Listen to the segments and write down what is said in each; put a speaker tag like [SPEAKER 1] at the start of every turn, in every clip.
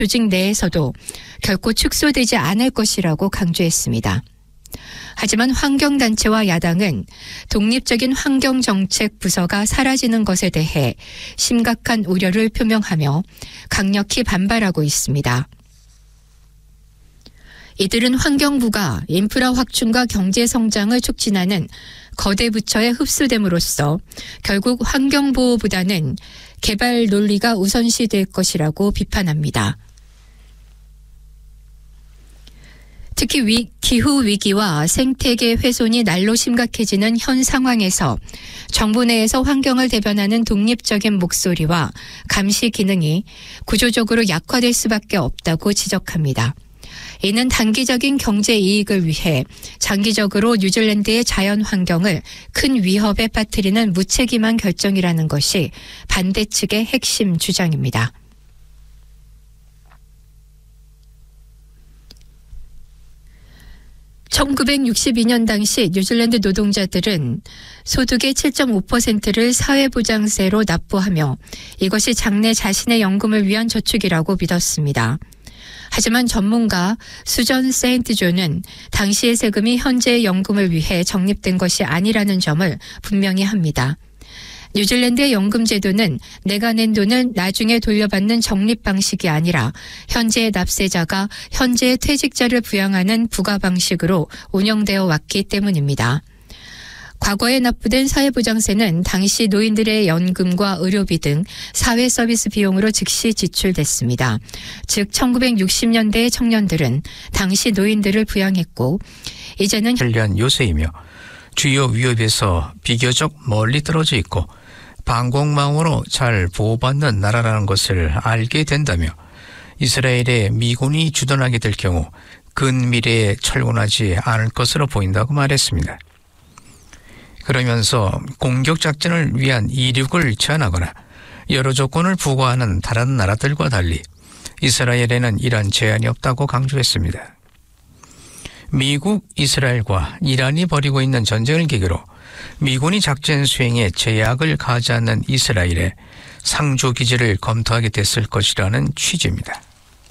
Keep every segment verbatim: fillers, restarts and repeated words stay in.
[SPEAKER 1] 조직 내에서도 결코 축소되지 않을 것이라고 강조했습니다. 하지만 환경단체와 야당은 독립적인 환경정책 부서가 사라지는 것에 대해 심각한 우려를 표명하며 강력히 반발하고 있습니다. 이들은 환경부가 인프라 확충과 경제 성장을 촉진하는 거대 부처에 흡수됨으로써 결국 환경보호보다는 개발 논리가 우선시될 것이라고 비판합니다. 특히 위, 기후위기와 생태계 훼손이 날로 심각해지는 현 상황에서 정부 내에서 환경을 대변하는 독립적인 목소리와 감시 기능이 구조적으로 약화될 수밖에 없다고 지적합니다. 이는 단기적인 경제 이익을 위해 장기적으로 뉴질랜드의 자연 환경을 큰 위협에 빠뜨리는 무책임한 결정이라는 것이 반대 측의 핵심 주장입니다. 천구백육십이 년 당시 뉴질랜드 노동자들은 소득의 칠 점 오 퍼센트를 사회보장세로 납부하며 이것이 장래 자신의 연금을 위한 저축이라고 믿었습니다. 하지만 전문가 수전 세인트존은 당시의 세금이 현재의 연금을 위해 적립된 것이 아니라는 점을 분명히 합니다. 뉴질랜드의 연금 제도는 내가 낸 돈을 나중에 돌려받는 적립 방식이 아니라 현재의 납세자가 현재의 퇴직자를 부양하는 부가 방식으로 운영되어 왔기 때문입니다. 과거에 납부된 사회보장세는 당시 노인들의 연금과 의료비 등 사회 서비스 비용으로 즉시 지출됐습니다. 즉 천구백육십 년대의 청년들은 당시 노인들을 부양했고 이제는
[SPEAKER 2] 편리한 요새이며 주요 위협에서 비교적 멀리 떨어져 있고 방공망으로 잘 보호받는 나라라는 것을 알게 된다며 이스라엘에 미군이 주둔하게 될 경우 근미래에 철군하지 않을 것으로 보인다고 말했습니다. 그러면서 공격작전을 위한 이륙을 제한하거나 여러 조건을 부과하는 다른 나라들과 달리 이스라엘에는 이런 제한이 없다고 강조했습니다. 미국, 이스라엘과 이란이 벌이고 있는 전쟁을 계기로 미군이 작전 수행에 제약을 가하지 않는 이스라엘에 상조기지를 검토하게 됐을 것이라는 취지입니다.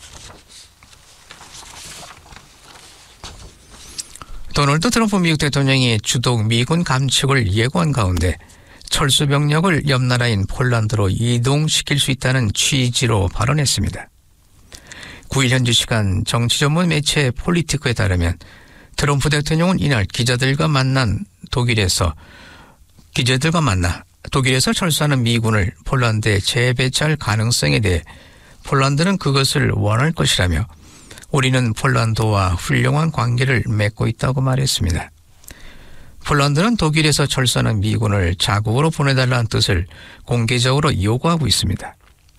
[SPEAKER 2] 도널드 트럼프 미국 대통령이 주독 미군 감축을 예고한 가운데 철수 병력을 옆 나라인 폴란드로 이동시킬 수 있다는 취지로 발언했습니다. 구 일 현지 시간 정치 전문 매체 폴리티코에 따르면 트럼프 대통령은 이날 기자들과 만난 독일에서 기자들과 만나 독일에서 철수하는 미군을 폴란드에 재배치할 가능성에 대해 폴란드는 그것을 원할 것이라며 우리는 폴란드와 훌륭한 관계를 맺고 있다고 말했습니다. 폴란드는 독일에서 철수하는 미군을 자국으로 보내달라는 뜻을 공개적으로 요구하고 있습니다.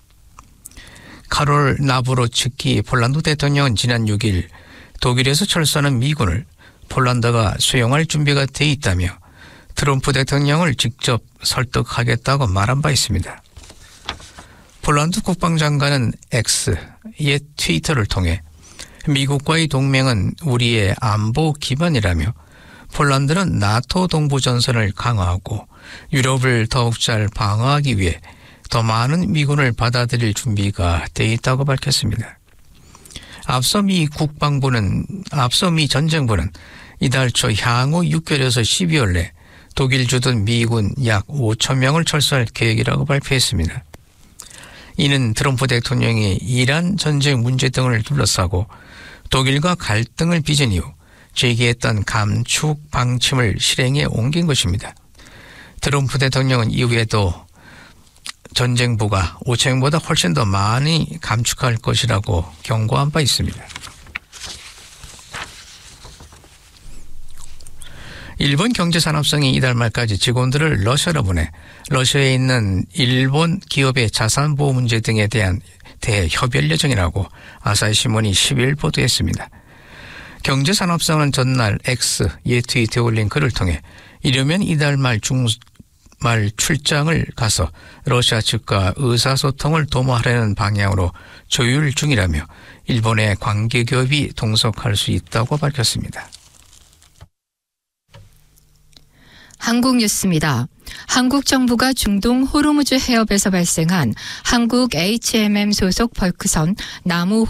[SPEAKER 2] 카롤 나브로츠키 폴란드 대통령은 지난 육 일 독일에서 철수하는 미군을 폴란드가 수용할 준비가 돼 있다며 트럼프 대통령을 직접 설득하겠다고 말한 바 있습니다. 폴란드 국방장관은 X, 옛 트위터를 통해 미국과의 동맹은 우리의 안보 기반이라며 폴란드는 나토 동부 전선을 강화하고 유럽을 더욱 잘 방어하기 위해 더 많은 미군을 받아들일 준비가 돼 있다고 밝혔습니다. 앞서 미 국방부는, 앞서 미 전쟁부는 이달 초 향후 육 개월에서 십이월 내 독일 주둔 미군 약 오천 명을 철수할 계획이라고 발표했습니다. 이는 트럼프 대통령이 이란 전쟁 문제 등을 둘러싸고 독일과 갈등을 빚은 이후 제기했던 감축 방침을 실행에 옮긴 것입니다. 트럼프 대통령은 이후에도 전쟁부가 오천 명보다 훨씬 더 많이 감축할 것이라고 경고한 바 있습니다. 일본 경제산업성이 이달 말까지 직원들을 러시아로 보내 러시아에 있는 일본 기업의 자산보호 문제 등에 대한 대해 협의할 예정이라고 아사히 신문이 십이 일 보도했습니다. 경제산업성은 전날 X 옛 트위터에 올린 글을 통해 이르면 이달 말 중말 출장을 가서 러시아 측과 의사소통을 도모하려는 방향으로 조율 중이라며 일본의 관계기업이 동석할 수 있다고 밝혔습니다.
[SPEAKER 1] 한국 뉴스입니다. 한국 정부가 중동 호르무즈 해협에서 발생한 한국 에이치엠엠 소속 벌크선 나무